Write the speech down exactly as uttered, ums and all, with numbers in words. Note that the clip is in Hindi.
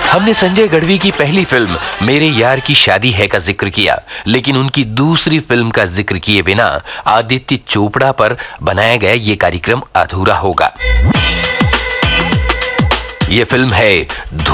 हमने संजय गढ़वी की पहली फिल्म मेरे यार की शादी है का जिक्र किया, लेकिन उनकी दूसरी फिल्म का जिक्र किए बिना आदित्य चोपड़ा पर बनाया गया ये कार्यक्रम अधूरा होगा। ये फिल्म है